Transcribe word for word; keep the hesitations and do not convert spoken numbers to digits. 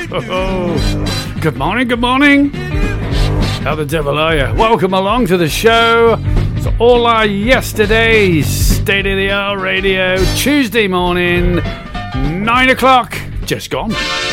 Good morning, good morning. How the devil are you? Welcome along to the show. It's all our yesterday's State of the Art Radio, Tuesday morning, nine o'clock, just gone.